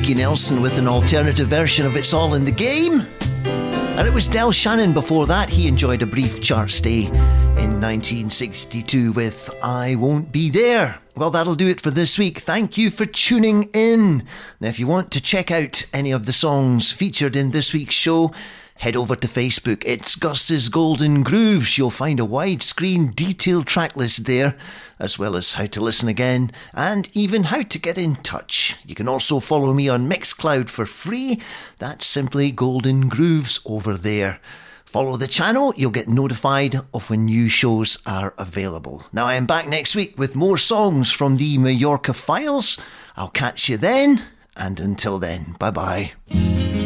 Ricky Nelson with an alternative version of It's All in the Game. And it was Del Shannon before that. He enjoyed a brief chart stay in 1962 with I Won't Be There. Well, that'll do it for this week. Thank you for tuning in. Now, if you want to check out any of the songs featured in this week's show, head over to Facebook. It's Gus's Golden Grooves. You'll find a widescreen detailed track list there, as well as how to listen again and even how to get in touch. You can also follow me on Mixcloud for free. That's simply Golden Grooves over there. Follow the channel, you'll get notified of when new shows are available. Now, I am back next week with more songs from the Mallorca Files. I'll catch you then, and until then, bye-bye.